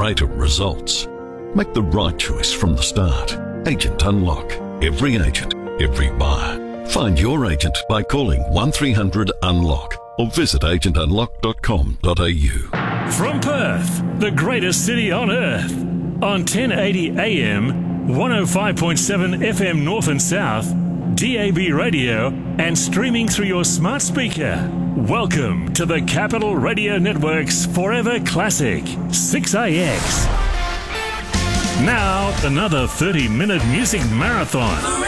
greater results. Make the right choice from the start. Agent Unlock. Every agent, every buyer. Find your agent by calling 1300 UNLOCK or visit agentunlock.com.au. From Perth, the greatest city on earth, on 1080 AM, 105.7 FM North and South, DAB radio, and streaming through your smart speaker. Welcome to the Capital Radio Network's Forever Classic, 6AX. Now, another 30-minute music marathon.